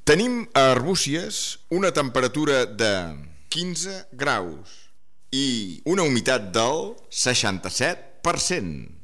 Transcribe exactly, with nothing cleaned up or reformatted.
Tenim a Arbúcies una temperatura de quinze graus i una humitat del seixanta-set per cent.